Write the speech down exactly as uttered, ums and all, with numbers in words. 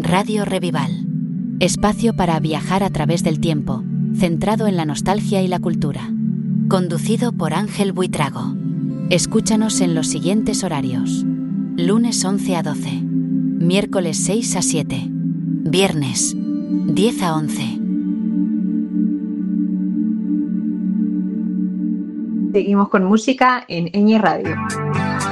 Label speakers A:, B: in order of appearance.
A: Radio Revival. Espacio para viajar a través del tiempo, centrado en la nostalgia y la cultura. Conducido por Ángel Buitrago. Escúchanos en los siguientes horarios: lunes once a doce, miércoles seis a siete, viernes diez a once.
B: Seguimos con música en Ñ Radio.